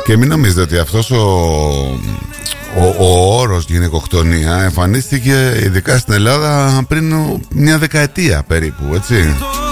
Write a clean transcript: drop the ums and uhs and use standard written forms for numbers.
Και μην νομίζετε ότι αυτός ο όρος γυναικοκτονία εμφανίστηκε ειδικά στην Ελλάδα πριν μια δεκαετία περίπου, έτσι.